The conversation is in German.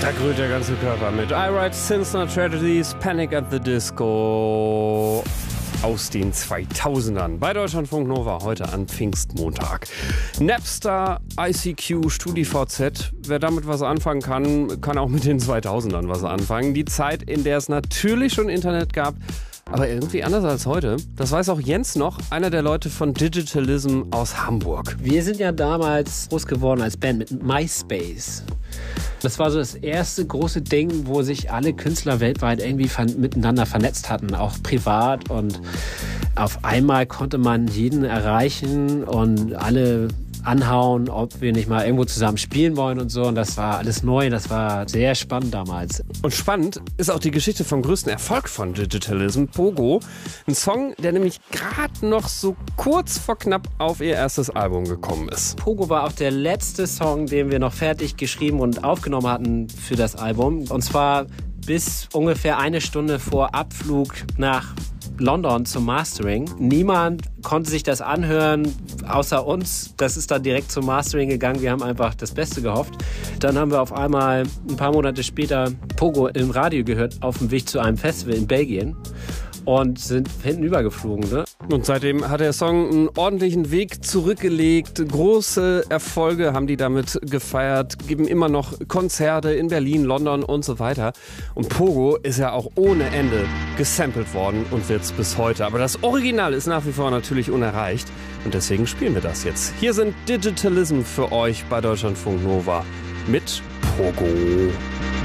Da grüht der ganze Körper mit. I Write Sinister Tragedies, Panic at the Disco aus den 2000ern. Bei Deutschlandfunk Nova heute an Pfingstmontag. Napster, ICQ, StudiVZ. Wer damit was anfangen kann, kann auch mit den 2000ern was anfangen. Die Zeit, in der es natürlich schon Internet gab, aber irgendwie anders als heute. Das weiß auch Jens noch, einer der Leute von Digitalism aus Hamburg. Wir sind ja damals groß geworden als Band mit MySpace. Das war so das erste große Ding, wo sich alle Künstler weltweit irgendwie miteinander vernetzt hatten, auch privat. Und auf einmal konnte man jeden erreichen und alle anhauen, ob wir nicht mal irgendwo zusammen spielen wollen und so. Und das war alles neu, das war sehr spannend damals. Und spannend ist auch die Geschichte vom größten Erfolg von Digitalism, Pogo. Ein Song, der nämlich gerade noch so kurz vor knapp auf ihr erstes Album gekommen ist. Pogo war auch der letzte Song, den wir noch fertig geschrieben und aufgenommen hatten für das Album. Und zwar bis ungefähr eine Stunde vor Abflug nach London zum Mastering. Niemand konnte sich das anhören, außer uns. Das ist dann direkt zum Mastering gegangen. Wir haben einfach das Beste gehofft. Dann haben wir auf einmal ein paar Monate später Pogo im Radio gehört, auf dem Weg zu einem Festival in Belgien. Und sind hinten übergeflogen. Ne? Und seitdem hat der Song einen ordentlichen Weg zurückgelegt. Große Erfolge haben die damit gefeiert, geben immer noch Konzerte in Berlin, London und so weiter. Und Pogo ist ja auch ohne Ende gesampelt worden und wird's bis heute. Aber das Original ist nach wie vor natürlich unerreicht. Und deswegen spielen wir das jetzt. Hier sind Digitalism für euch bei Deutschlandfunk Nova mit Pogo.